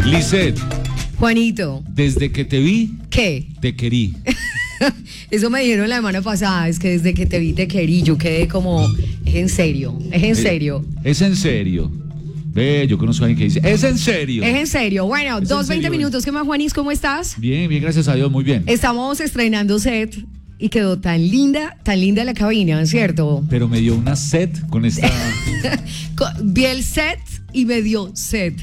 Lisette, Juanito. desde que te vi, ¿Qué? te querí. Eso me dijeron la semana pasada, es que desde que te vi te querí, yo quedé como, es en serio, es en serio. Es en serio. Ve, yo conozco a alguien que dice, es en serio. Es en serio. Bueno, Es 2:20 en serio. minutos. ¿Qué más, Juanis? ¿Cómo estás? Bien, bien, gracias a Dios, muy bien. Estamos estrenando set y quedó tan linda la cabina, ¿cierto? Pero me dio una sed con esta... Vi el set y me dio set.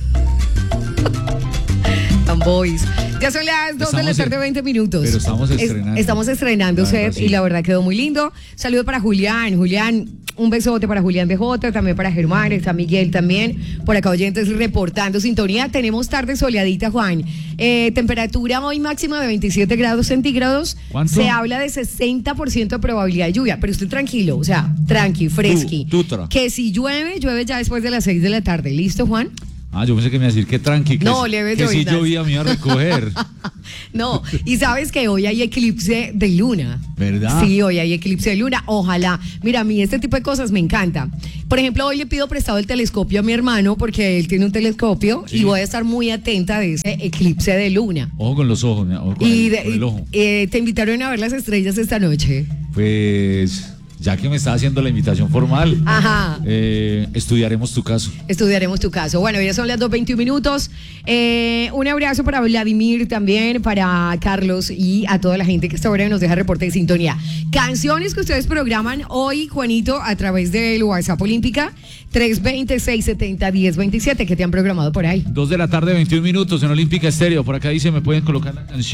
Tan boys. Ya son las 2 de la tarde, 20 minutos. Pero estamos estrenando. Estamos estrenando set sí. y la verdad quedó muy lindo. Saludos para Julián. Julián, un besote para Julián de Jota, también para Germán, está Miguel también. Por acá oyentes reportando sintonía. Tenemos tarde soleadita, Juan. Temperatura hoy máxima de 27 grados centígrados. ¿Cuánto? Se habla de 60% de probabilidad de lluvia, pero estoy tranquilo, o sea, tranqui, fresqui. Que si llueve, llueve ya después de las 6 de la tarde. ¿Listo, Juan? Ah, yo pensé que me iba a decir que tranqui, que, No, leve que si llovidas. llovía me iba a recoger. No, y sabes que hoy hay eclipse de luna. ¿Verdad? Sí, hoy hay eclipse de luna. Ojalá. Mira, a mí este tipo de cosas me encanta. Por ejemplo, hoy le pido prestado el telescopio a mi hermano porque él tiene un telescopio y voy a estar muy atenta de ese eclipse de luna. Ojo con los ojos, ojo con el ojo. Te invitaron a ver las estrellas esta noche. Pues, ya que me está haciendo la invitación formal, Ajá. estudiaremos tu caso. Estudiaremos tu caso. Bueno, ya son las 2:21 minutos. Un abrazo para Vladimir también, para Carlos y a toda la gente que esta hora nos deja reporte de sintonía. Canciones que ustedes programan hoy, Juanito, a través del WhatsApp Olímpica 320-670-1027. ¿Qué te han programado por ahí? 2 de la tarde, 21 minutos en Olímpica Estéreo. Por acá dice, me pueden colocar la canción.